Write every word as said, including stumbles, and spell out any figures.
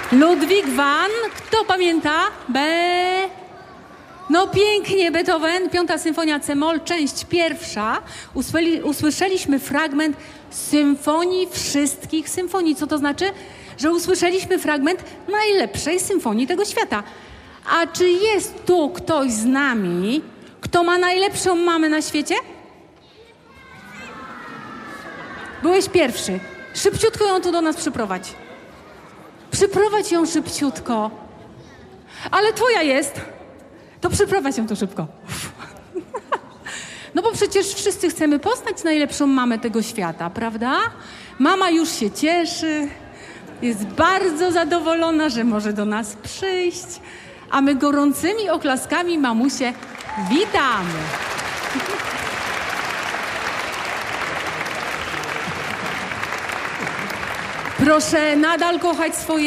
Ludwig van, kto pamięta? B. No pięknie, Beethoven, piąta symfonia C-moll, część pierwsza. Usłyszeli, usłyszeliśmy fragment symfonii wszystkich symfonii. Co to znaczy? Że usłyszeliśmy fragment najlepszej symfonii tego świata. A czy jest tu ktoś z nami, kto ma najlepszą mamę na świecie? Byłeś pierwszy. Szybciutko ją tu do nas przyprowadź. Przyprowadź ją szybciutko. Ale twoja jest. To przyprowadź ją tu szybko. No bo przecież wszyscy chcemy poznać najlepszą mamę tego świata, prawda? Mama już się cieszy, jest bardzo zadowolona, że może do nas przyjść, a my gorącymi oklaskami mamusię witamy. Proszę nadal kochać swoje